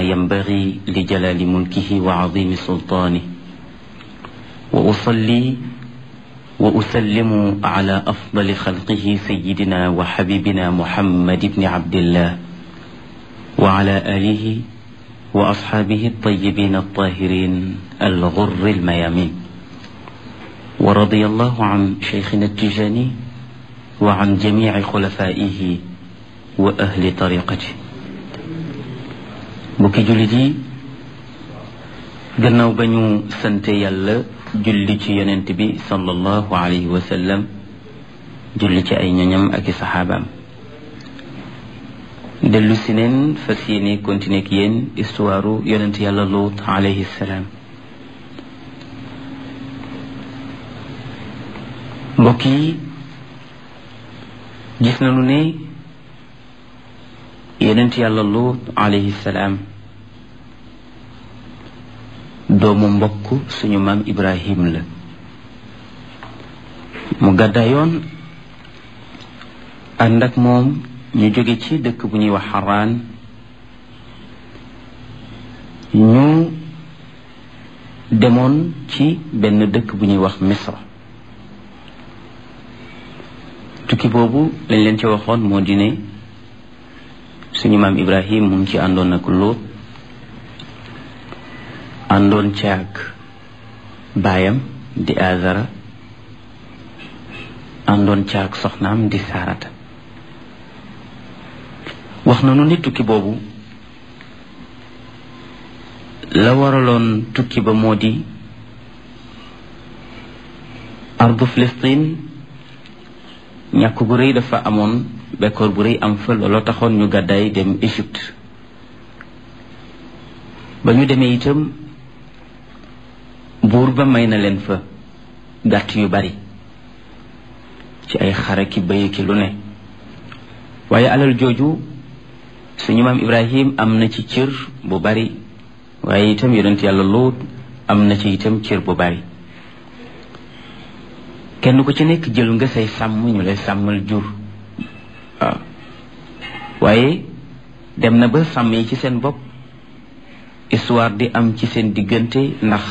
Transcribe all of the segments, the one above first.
ينبغي لجلال ملكه وعظيم سلطانه وأصلي وأسلم على أفضل خلقه سيدنا وحبيبنا محمد بن عبد الله وعلى آله وأصحابه الطيبين الطاهرين الغر الميامين ورضي الله عن شيخنا التجاني وعن جميع خلفائه وأهل طريقته. mbokki jullit yi gannaaw ba ñu sante yàlla julli ci yonent bi sallallahu alayhi wa sallam julli ci ay ñoñam ak i saxaabaam dellu si neen fas yéene continuer ak yéen histoire yonent yàlla Luut alayhi salaam. mbokk yi gis nañu ne yonent yàlla Luut alayhi salaam doomu mbokk suñu maam Ibrahim la mu gàddaayoon ànd ak moom ñu jóge ci dëkk bu ñuy wax Haraan ñu demoon ci benn dëkk bu ñuy wax Misra. tukki boobu lañ leen ci waxoon moo di ne suñu maam Ibrahim mu ngi ci àndoon ak Luut àndoon caag baayam di Azara àndoon caag soxnaam di Saarata. wax nañu ni tukki boobu la waraloon tukki ba moo di ardu Filistin ñàkk gu rëy dafa amoon, bekkoor bu rëy am fa, looloo taxoon ñu gàddaay dem Égypte. ba ñu demee itam buur ba may na leen fa gàtt yu bari ci ay xare ki bëy ki lu ne, waaye alal jooju suñu maam Ibrahim am na ci cër bu bari, waaye itam yonent yàlla Luut am na ci itam cër bu bari. kenn ku ci nekk jël nga say sàmm ñu lay sàmmal jur waaw, waaye dem na ba sàmm yi ci seen bopp histoire di am ci seen diggante, ndax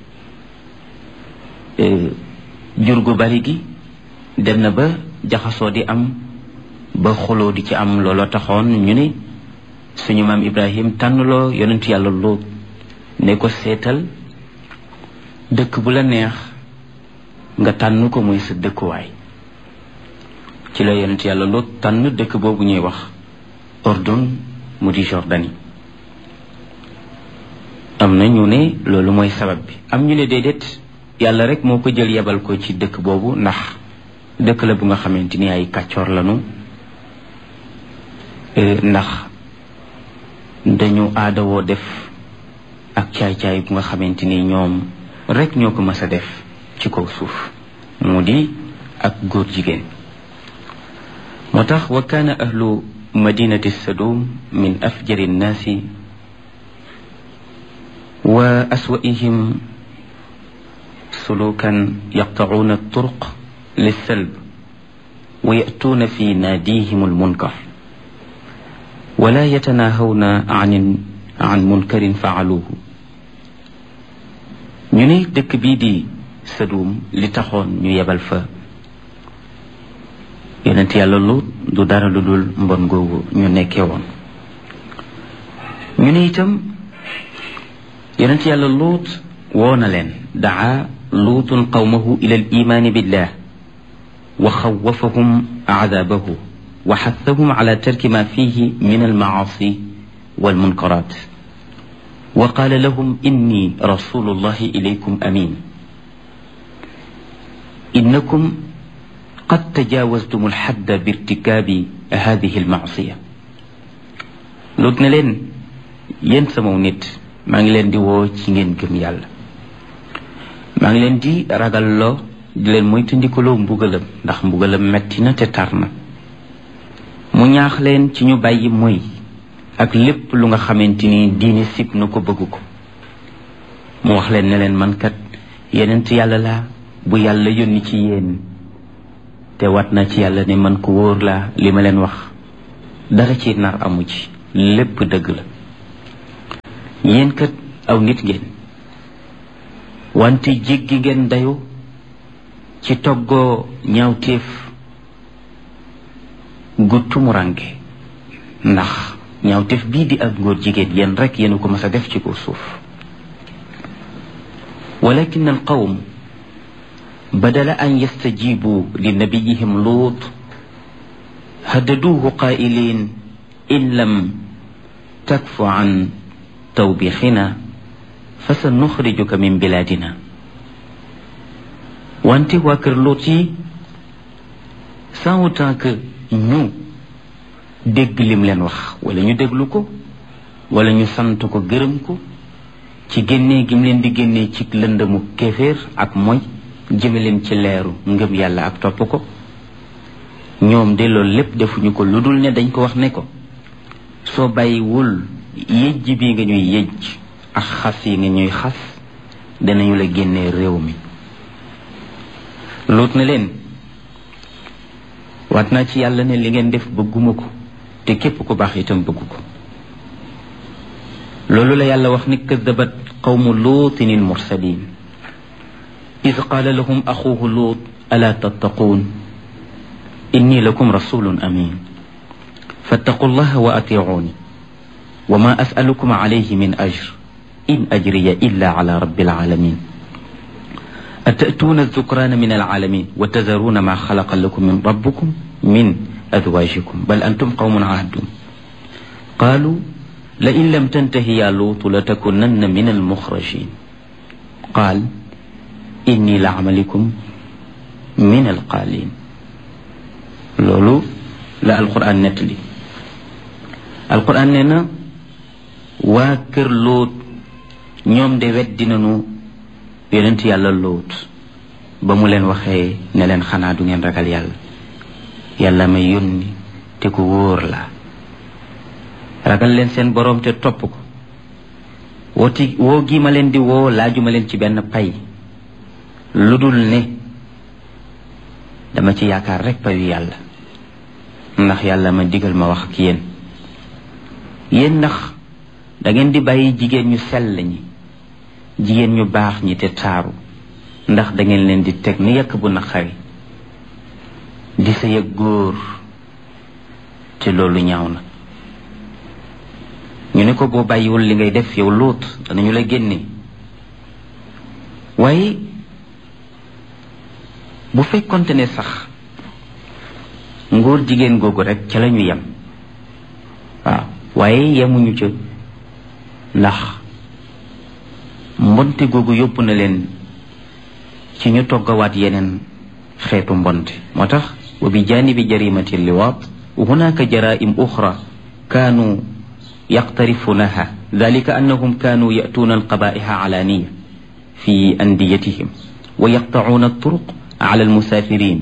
jur gu bari gi dem na ba jaxasoo di am, ba xuloo di ci am. looloo taxoon ñu ne suñu maam Ibrahim tànnloo yonent yàlla Luut ne ko seetal dëkk bu la neex nga tànn ko muy sa dëkkuwaay. ci la yonent yàlla Luut tànn dëkk boobu ñuy wax Ordun mu di Jordanie. am na ñu ne loolu mooy sabab bi, am ñu ne déedéet, yàlla rek moo ko jël yebal ko ci dëkk boobu ndax dëkk la bu nga xamante ni ay kàccoor lañu, ndax dañu aadawoo def ak caay-caay bu nga xamante ni ñoom rek ñoo ko mës a def ci kaw suuf, mu di ak góor jigéen. moo tax wa kaana ahlu madinati Sadum min afjari nnaasi wa aswa'ihim sulukan yaqta'uuna turuq lissalb wa ya'tuuna fi naadihim almunkar wala yatanahawna an munkarin fa'aluhu. ñu ne dëkk bii di Sadum li taxoon ñu yebal fa yonent yàlla Luut du dara lu dul mbon googu ñu nekkee woon. ñu ne itam yonent yàlla Luut woo na leen, daa luutun qawmahu ila al imaani billah wa xawafahum aadabahu wa xathahum ala tarki ma fihi min almacaasi walmunkaraat wa qaala lahum inni rasulullahi ilaykum amin innakum qad tajaawaztum alxadda birtikaabi hadihi almacsiya. Luut ne leen, yéen sama nit, maa ngi leen di woo ci ngeen gëm yàlla, maa ngi leen di ragalloo, di leen moytandikuloo mbugalam, ndax mbugalam metti na te tar na. mu ñaax leen ci ñu bàyyi mooy ak lépp lu nga xamante ni diine sib na ko bëgg ko. mu wax leen ne leen man kat yonent yàlla laa bu yàlla yónni ci yéen, te wat na ci yàlla ne man ko wóor laa, li ma leen wax dara ci nar amu ci, lépp dëgg la. yéen kat aw nit ngeen wante jéggi ngeen dayu ci toggoo ñaawteef gu tumuranke ndax ñaawteef bii di ak ngóor jigéen yéen rek yéen ko mas a def ci kaw suuf walakin al qawm badala an yastajibu li nabiyihim luut haddaduuhu qaa'iliin in lam takfu an tawbixina fa sa nuxrijuka min bilaadina wante waa kër Luut yi sans autant que ñu dégg lim leen wax wala ñu déglu ko wala ñu sant ko gërëm ko ci génnee gim leen di génnee ci lëndëmu kéeféer ak moy jëme leen ci leeru ngëm yàlla ak topp ko ñoom de loolu lépp defuñu ko lu dul ne dañ ko wax ne ko soo bàyyiwul yëjj bi nga ñuy yëjj ak xas yi nga ñuy xas danañu la génnee réew mi Luut na leen waat naa ci yàlla ne li ngeen def bëgguma ko te képp ku baax itam bëggu ko loolu la yàlla wax ni kadabat qawmu luutin il mursalin id qaala lahum axuuhu luut alaa tattaquun inni lakum rasulun amin fattaqu llaha wa atiicuuni wa ma asalukum alayhi min ajr in ajriya illa ala rabbil alamin atatuuna zukraana min alalamin wa tazaruuna ma xalaqa lakum min rabbikum min azwaajikum bal antum qawmun aadun qaalu la in lam tantahi ya luutu la takunanna min almuxrajin qaal inni la amalikum min alqaalin loolu la alquran nettali alquran nee na waa kër Luut ñoom de weddi nañu yonent yàlla Luut ba mu leen waxee ne leen xanaa du ngeen ragal yàlla yàlla may yónni te ku wóor la ragal leen seen boroom te topp ko woo gi ma leen di woo laajuma leen ci benn pay lu dul ne dama ci yaakaar rek payu yàlla ndax yàlla ma digal ma wax ak yéen ndax da ngeen di bàyyi jigéen ñu sell ñi jigéen ñu baax ñi te taaru ndax da ngeen leen di teg ni yàq bu naqari di sa yëg góor te loolu ñaaw na ñu ne ko boo bàyyiwul li ngay def yow Luut danañu la génne waaye bu fekkonte ne sax ngóor jigéen googu rek ca la ñu yem waaw waaye yemuñu ca ndax mbonte googu yóbbu na leen ci ñu toggawaat yeneen xeetu mbonte moo tax wa bi janibi jarimati liwaat hunaka jaraim uxra kaanu yaqtarifunaha dalika annahum kaanu yatuuna alqabaiha alaniya fi andiyatihim wa yaqtacuuna alturuq ala almusafirin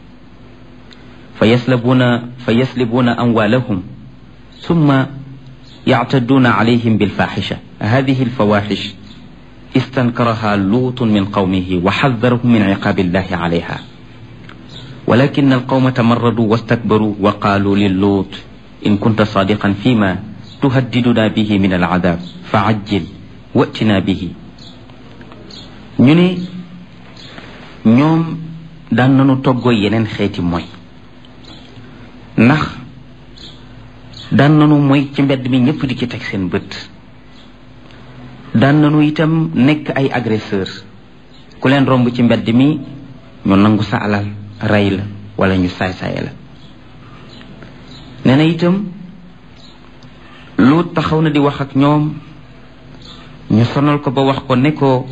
فيسلبون أموالهم ثم يعتدون عليهم بالفاحشة هذه الفواحش استنكرها لوط من قومه وحذرهم من عقاب الله عليها ولكن القوم تمردوا واستكبروا وقالوا للوط إن كنت صادقا فيما تهددنا به من العذاب فعجل وأتنا به ñu ne ñoom daan nañu toggoo yeneen xeeti mooy ndax daan nañu mooy ci mbedd mi ñëpp di ci teg seen bët daan nañu itam nekk ay agresseur ku leen romb ci mbedd mi ñu nangu sa alal rey la wala ñu saay-saay la nee na itam Luut taxaw na di wax ak ñoom ñu sonal ko ba wax ko ne ko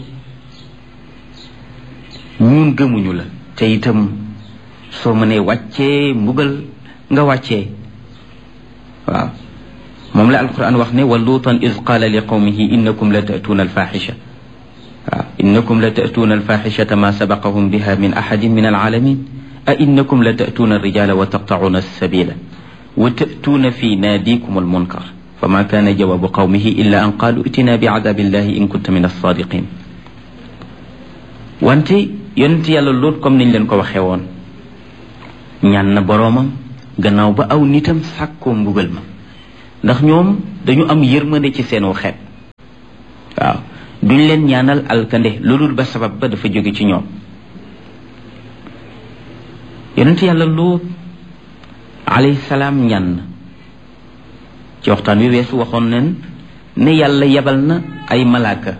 ñun gëmuñu la te itam soo mënee wàccee mbugal nga wàccee waaw moom la alquran wax ne wa luutan iz qaala li qawmihi innakum la ta'tuuna alfaxisha waaw innakum la ta'tuuna alfaxishata ma sabaqahum biha min ahadin min alalamin a innakum la ta'tuuna alrijala wa taqta'uuna alsabila wa ta'tuuna fi naadikum almunkar fama kaana jawabu qawmihi illa an qaalu itina bi adabillahi in kunta min alsadiqin wante yonent yàlla Luut comme niñ leen ko waxee woon ñaan na boroomam gannaaw ba aw nitam sàkkoo mbugal ma ndax ñoom dañu am yërmande ci seenu xeet duñ leen ñaanal alkande loolul ba sabab ba dafa jóge ci ñoom. yonent yàlla Luut alayhi salaam ñaan na ci waxtaan wi weesu waxoon nañ ne yàlla yebal na ay malaaka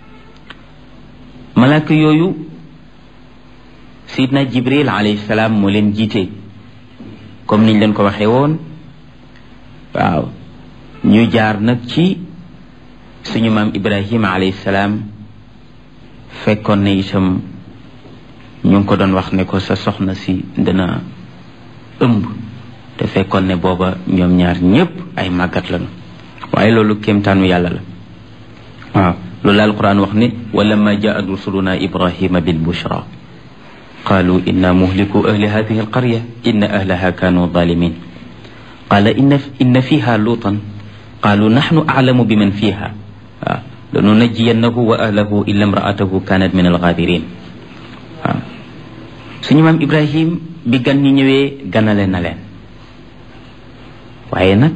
yooyu Seydina Jibril alayhi salaam moo leen jiite comme niñ leen ko waxee woon. waaw ñu jaar nag ci suñu maam Ibrahima alayhi salaam fekkoon ne itam ñu ngi ko doon wax ne ko sa soxna si dina ëmb te fekkoon ne booba ñoom ñaar ñépp ay màggat lañu waaye loolu kéemtaanu yàlla la. waaw loolu la alquran wax ne walamma jaat rusuluna Ibrahima bil bushra qaalu inna muhliku ahli hadihi alqarya inna ahlaha kanu zalimin qaala inna fiha luutan qaalu naxnu aclamu biman fiha waaw lanunajjiyannahu wa ahlahu illa imraatahu kanat min algaabirin. waaw suñu maam Ibrahim bi gan ñi ñëwee ganale na leen waaye nag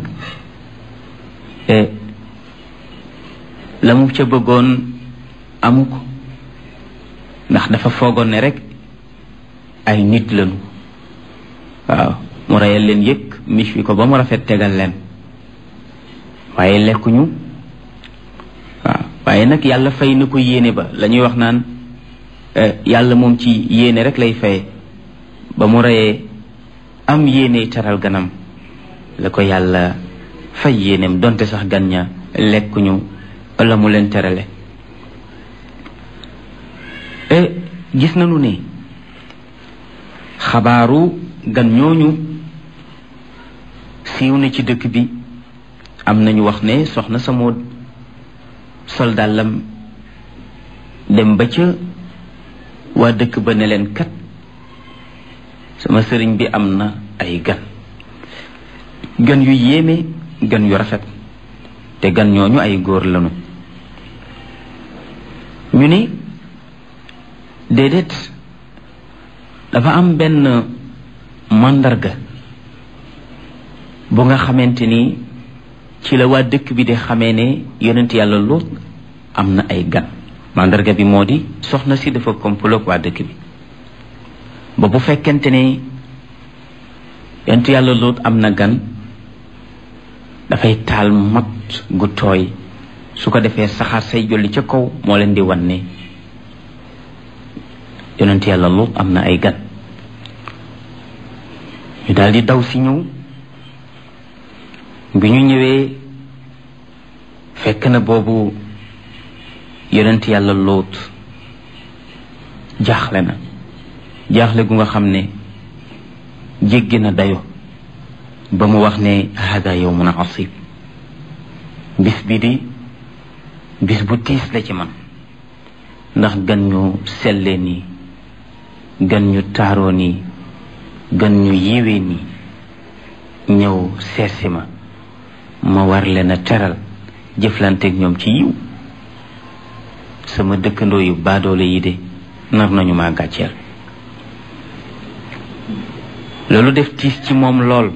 la mu ca bëggoon amu ko ndax dafa foogoon ne rek ay nit lañu. waaw mu reyal leen yëkk mis wi ko ba mu rafet tegal leen waaye lekkuñu. waaw waaye nag yàlla fay na ko yéene ba la ñuy wax naan yàlla moom ci yéene rek lay faye. ba mu reyee am yéene teral ganam la ko yàlla fay yéeneem donte sax gan ña lekkuñu la mu leen terale. gis nañu ne xabaaru gan ñooñu siiw na ci dëkk bi. am nañu wax ne soxna sa moo sol dàllam dem ba ca waa dëkk ba ne leen kat sama sëriñ bi am na ay gan yu yéeme gan yu rafet te gan ñooñu ay góor lañu. ñu ni déedéet dafa am benn màndarga bu nga xamante ni ci la waa dëkk bi di xamee ne yonent yàlla Luut am na ay gan. màndarga bi moo di soxna si dafa komploog waa dëkk bi ba bu fekkente ne yonent yàlla Luut am na gan dafay taal mat gu tooy su ko defee saxaar say jolli ca kaw moo leen di wan ne yonent yàlla Luut am na ay gan. ñu daal di daw si ñëw bi ñu ñëwee fekk na boobu yonent yàlla Luut jaaxle na jaaxle gu nga xam ne jéggi na dayo ba mu wax ne hada yawmun asib bis bi di bis bu tiis la ci man ndax gan ñu sellee nii gan ñu taaroo nii gan ñu yiwee nii ñëw seesi ma war leen a teral jëflanteeg ñoom ci yiw sama dëkkandoo yu baadoole yi de nar nañu maa gàcceel. loolu def tiis ci moom lool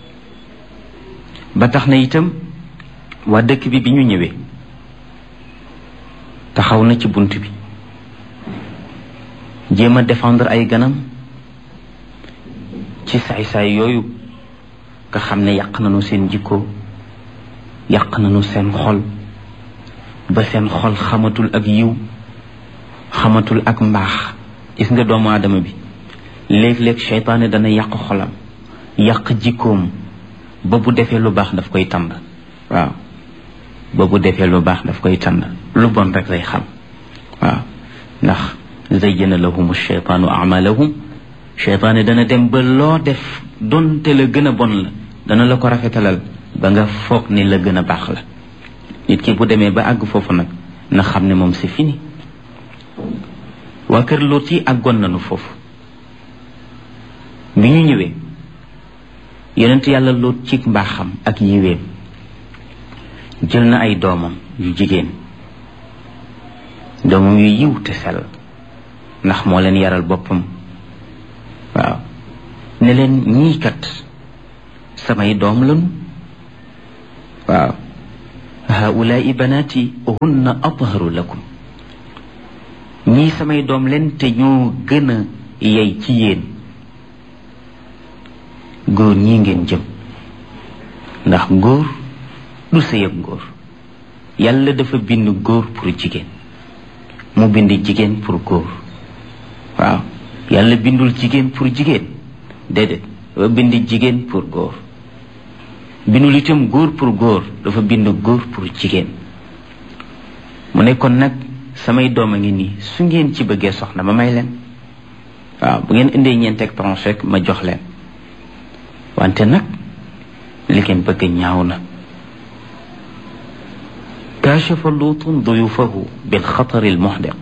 ba tax na itam waa dëkk bi ñu ñëwee taxaw na ci bunt bi jéem a défendre ay ganam ci saay-saay yooyu nga xam ne yàq nañu seen jikko yàq nañu seen xol ba seen xol xamatul ak yiw xamatul ak mbaax. gis nga doomu aadama bi léeg-léeg seytaane dana yàq xolam yàq jikkoom ba bu defee lu baax daf koy tànd. waaw ba bu defee lu baax daf koy tànd lu bon rek lay xam. waaw ndax zayyana lahum sheytaanu amalahum seytaane dana dem ba loo def donte la gën a bon la dana la ko rafetalal ba nga foog ni la gën a baax la. nit ki bu demee ba àgg foofu nag na xam ne moom c'est fini. waa kër Luut yi àggoon nañu foofu bi ñu ñëwee yonent yàlla Luut ci mbaaxam ak yiweem jël na ay doomam yu jigéen doomam yu yiw te sell ndax moo leen yaral boppam. waaw ne leen ñii kat samay doom lañu. waaw haulaai banaati hunna atharu lakum ñii samay doom leen te ñoo gën a yey ci yéen góor ñii ngeen jëm ndax góor du sëy ak góor yàlla dafa bind góor pour jigéen mu bind jigéen pour góor waaw yàlla bindul jigéen pour jigéen déedéet dafa bind jigéen pour góor bindul itam góor pour góor dafa bind góor pour jigéen mu ne kon nag samay doom a ngi nii su ngeen ci bëggee soxna ma may leen waaw bu ngeen indee ñeenteeg tranche rek ma jox leen wante nag li ngeen bëgg ñaaw na كاشف لوط ضيوفه بالخطر المحدق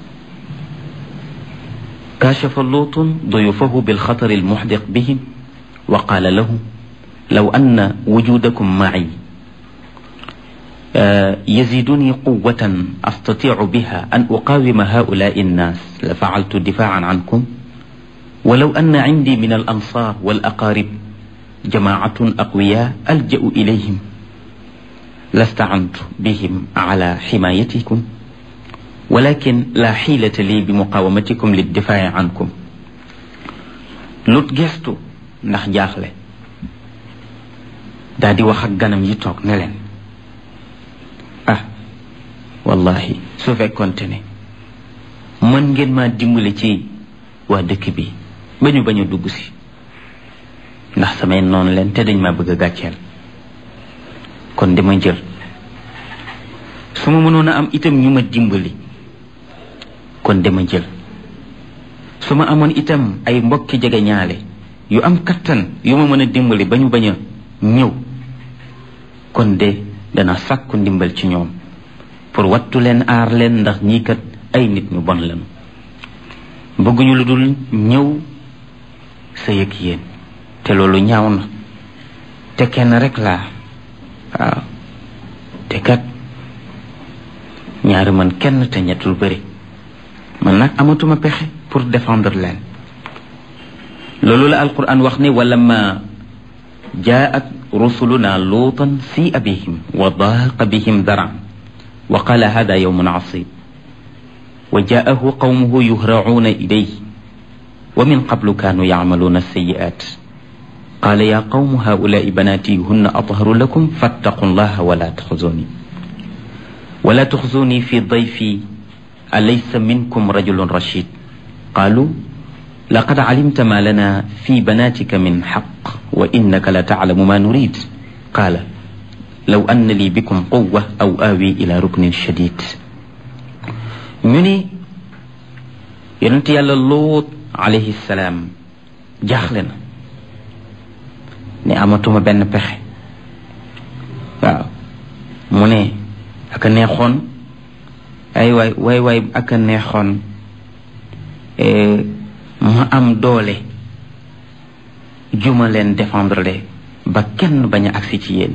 كاشف لوط ضيوفه بالخطر المحدق بهم وقال له لو أن وجودكم معي يزيدني قوة أستطيع بها أن أقاوم هؤلاء الناس لفعلت دفاعا عنكم ولو أن عندي من الأنصار والأقارب جماعة أقوياء ألجأ إليهم لاستعنت بهم على حمايتكم ولكن لا حيلة لي بمقاومتكم للدفاع عنكم Lut gestu ndax jaaxle daal di wax ak ganam yi toog ne leen wallahi su fekkonte ne mën ngeen maa dimbali ci waa dëkk bi ba ñu bañ a dugg si ndax samay noonu leen te dañ maa bëgg a gàcceel kon dama jël su ma mënoon a am itam ñu ma dimbali kon dama jël su ma amoon itam ay mbokki jege ñaale yu am kattan yu ma mën a dimbali ba ñu bañ a ñëw kon de dana sàkku ndimbal ci ñoom pour wattu leen aar leen ndax ñii kat ay nit ñu bon lañu bëgguñu lu dul ñëw sa yëg yéen te loolu ñaaw na te kenn rek laa waaw te kat ñaari man kenn te ñettul bëri man nag amatuma pexe pour défendre leen loolu la alquran wax ne wala ma jaat rusuluna luutan si'a bihim wa daaqa bihim daran wa qala hada yawmun asib wa jaahu qawmuhu yuhra'una ilayhi wa min qablu kanu ya'maluna as-sayyi'at قال يا قوم هؤلاء بناتي هن أطهر لكم فاتقوا الله ولا تخزوني في ضيفي أليس منكم رجل رشيد قالوا لقد علمت ما لنا في بناتك من حق وإنك لتعلم ما نريد قال لو أن لي بكم قوة أو آوي إلى ركن شديد ñuni yonent Yàlla Luut alayhi salaam jaaxle na ne amatuma benn pexe waaw mu ne aka neexoon ay waay aka neexoon ma am doole juma leen défendre le ba kenn bañ a agsi ci yéen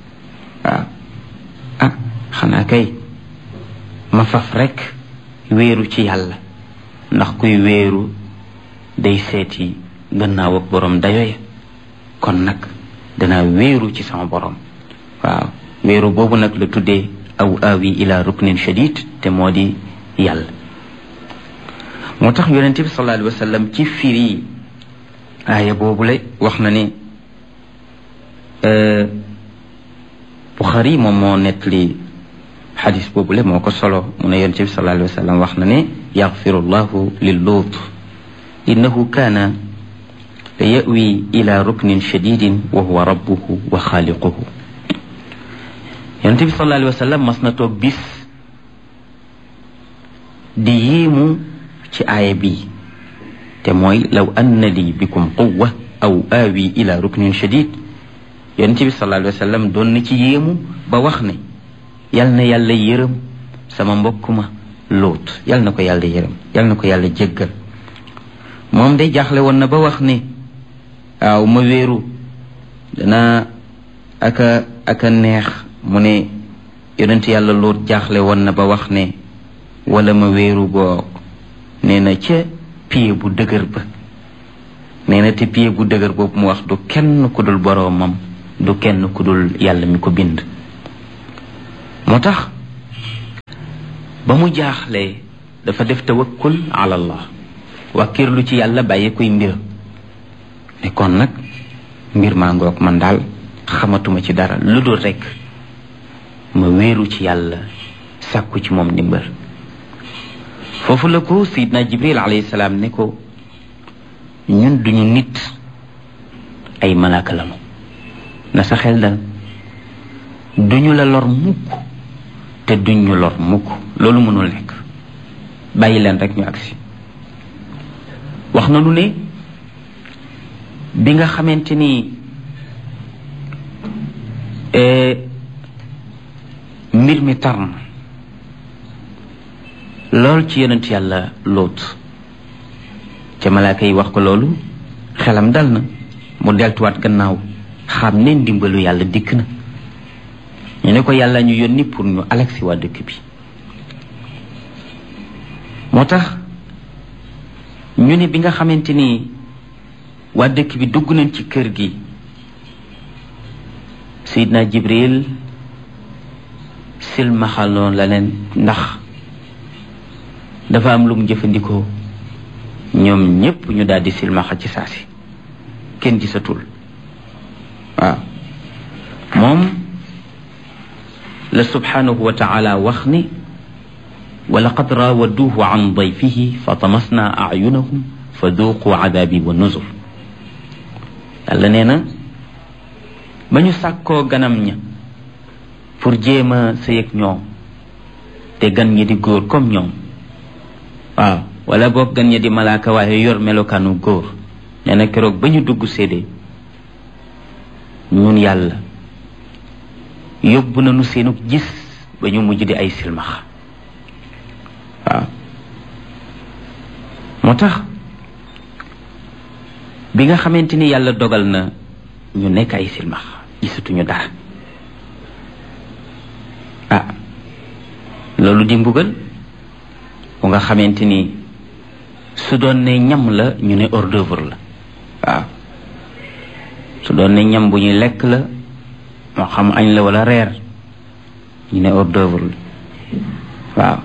waaw xanaa kay ma faf rek wéeru ci yàlla ndax kuy wéeru day seeti gannaaw ak borom dayoya kon nag danaa wéeru ci sama borom waaw wéeru boobu nag la tuddee aw awi ila ruknin shadid te moo di yàlla moo tax yonente bi sallallahu alayhi wa sallam ci firi aaya boobule wax na ne Buxaari moom moo nettali xadis boobule moo ko solo mu ne yonente bi sallallahu alayhi wa sallam wax na ne yaxfiru llahu lil Luut innahu kaana يأوي إلى ركن شديد وهو ربه وخالقه ينتبه صلى الله عليه وسلم مصنطه بس ديمو ci aaya bi te mooy law anna li bikum quwwa aw aawi ila ruknin shadid yonent bi sallallahu alayhi wa sallam doon na ci yéemu ba wax ne yal na yàlla yërëm sama mbokk ma Luut yal na ko yàlla yërëm yal na ko yàlla jéggal moom day jaaxle woon na ba wax ne waaw ma wéeru dana aka neex mu ne yonent yàlla Luut jaaxle woon na ba wax ne wala ma wéeru boog nee na ca pied bu dëgër ba nee na te pied bu dëgër boobu mu wax du kenn ku dul boroomam du kenn ku dul yàlla mi ko bind moo tax ba mu jaaxlee dafa def tawakkul ala allah wàkkirlu ci yàlla bàyyi koy mbir ne kon nag mbir maa ngoog man daal xamatuma ci dara lu dul rekk ma wéeru ci yàlla sàkku ci moom ndimbal foofu la ko Seydina Jibril alayhi salaam ne ko ñun duñu nit ay malaaka lañu na sa xel dal duñu la lor mukk te duñu lor mukk loolu mënul nekk bàyyi leen rek ñu agsi wax na lu ne bi nga xamante ni mbir mi tar na lool ci yonent yàlla Lóot ca malaaka yi wax ko loolu xelam dal na mu deltuwaat gannaaw xam ne ndimbalu yàlla dikk na ñu ne ko yàlla ñu yónni pour ñu alagsi waa dëkk bi moo tax ñu ne bi nga xamante ni waa dëkk bi dugg nañ ci kër gi Seydina Jibril silmaxaloon la leen ndax dafa am lu mu jëfandikoo ñoom ñépp ñu daldi silmaxa ci saasi kenn gisatul waaw moom la subhanahu wa taala wax ni wa laqad raawaduuhu an dayfihi fa tamasna ayunahum fa duuqu adabi wa nuzur yàlla nee na ba ñu sàkkoo ganam ña pour jéem a sëy ak ñoom te gan ñi di góor comme ñoom waaw wala boog gan ñi di malaaka waaye yor melokaanu góor nee na keroog ba ñu dugg séedee ñun yàlla yóbbu nañu seenu gis ba ñu mujj di ay silmaxa waaw moo tax bi nga xamante ni yàlla dogal na ñu nekk ay silmaxa gisatuñu dara loolu di mbugal bu nga xamante ni su doon ne ñam la ñu ne hors d'œuvre la waaw su doon ne ñam bu ñuy lekk la moo xam añ la wala reer ñu ne hors d'œuvre la waaw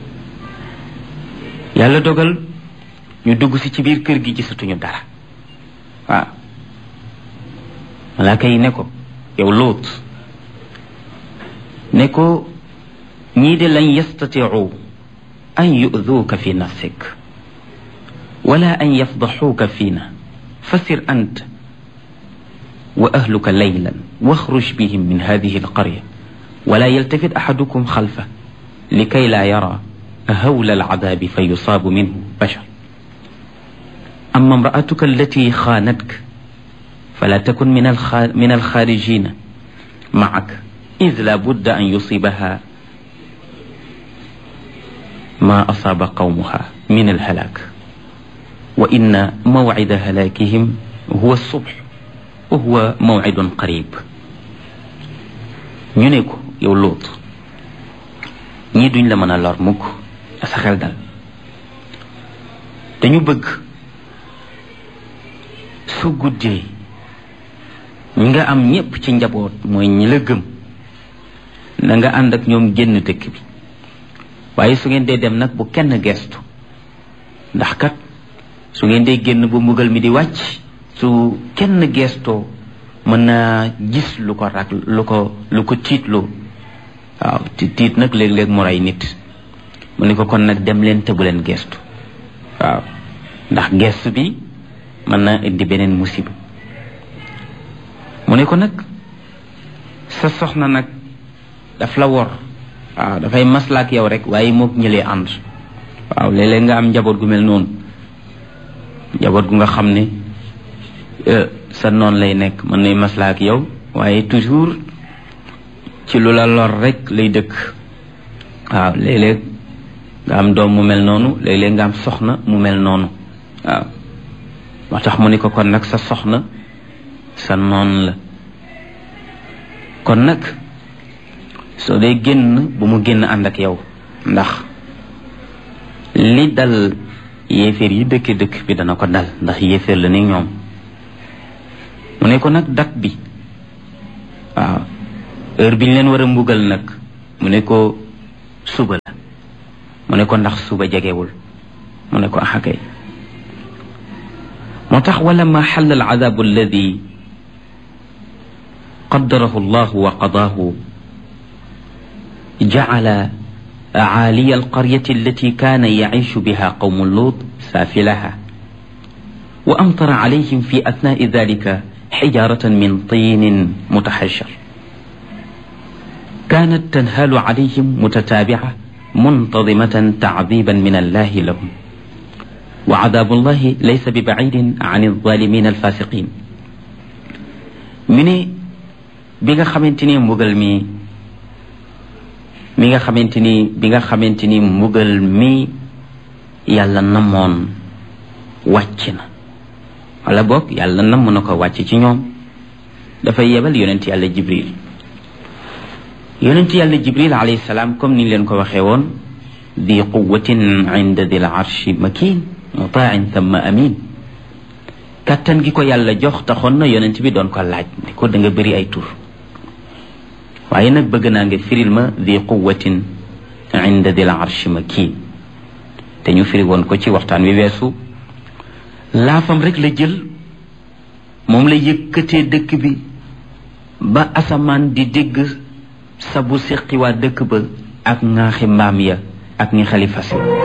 yàlla dogal ñu dugg si ci biir kër gi gisatuñu dara waaw malaaka yi ne ko yow Lóot ne ko ñii de lan yastatiu an yu'duuka fi nafsik wala an yafdaxuuka fiina fasir anta wa ahluka laylan waxruj bihim min hadihi alqarya wala yaltafit axadukum xalfa likay laa yara hawla alcadaabi fa yusaabu minhu bashar amma imraatuka allati xaanatka fala takun min alxaarijina macak id la budda an yusibaha ma asaaba qawmuha min alhalaak wa inna mawcida halaakihim huwa subh wa huwa mawcidun qarib ñu ne ko yow Lóot ñii duñ la mën a lor mukk sa xel dal dañu bëgg su guddee ñi nga am ñépp ci njaboot mooy ñi la gëm na nga ànd ak ñoom génn dëkk bi waaye su ngeen dee dem nag bu kenn gestu ndax kat su ngeen dee génn bu mbugal mi di wàcc su kenn gestoo mën naa gis lu ko tiitloo waaw tiit nag léeg-léeg mu rey nit mu ne ko kon nag dem leen te bu leen gestu waaw ndax gestu bi mën naa indi beneen musiba mu ne ko nag sa soxna nag daf la wor waaw dafay maslaak yow rek waaye mook ñëlee ànd waaw léeg-léeg nga am njaboot gu mel noonu njaboot gu nga xam ne sa noon lay nekk mën nay maslaak yow waaye toujours ci lu la lor rek lay dëkk waaw léeg-léeg nga am doom mu mel noonu léeg-léeg nga am soxna mu mel noonu waaw moo tax mu ne ko kon nag sa soxna sa noon la kon nag soo dee génn bu mu génn ànd ak yow ndax li dal yéeféer yi dëkk bi dana ko dal ndax yéeféer la ni ñoom mu ne ko nag dat bi waaw heure bi ñu leen war a mbugal nag mu ne ko suba la mu ne ne ko ndax suba jegewul mu ne ko axakay moo tax walamma xalla alcadabu alladi qaddarahu allahu wa qadaahu jacala عالي القرية التي كان يعيش بها قوم لوط سافلها وأمطر عليهم في أثناء ذلك حجارة من طين متحجر كانت تنهال عليهم متتابعة منتظمة تعذيبا من الله لهم وعذاب الله ليس ببعيد عن الظالمين الفاسقين من بيغا خامتيني مبغل mi nga xamante ni mbugal mi yàlla namoon wàcc na wala boog yàlla namm na ko wàcc ci ñoom dafay yebal yonent yàlla jibril alayhi salaam comme ni leen ko waxee woon di quwwatin inda dil arshi makin mutain thumma amin kattan gi ko yàlla jox taxoon na yonent bi doon ko laaj ne ko da nga bëri ay tur waaye nag bëgg naa nga firil ma di quwwatin inda dil arshi makin te ñu firi woon ko ci waxtaan wi weesu laafam rek la jël moom la yëkkatee dëkk bi ba asamaan di dégg sabu seqi waa dëkk ba ak ŋaaxi mbaam ya ak ñi xalifa si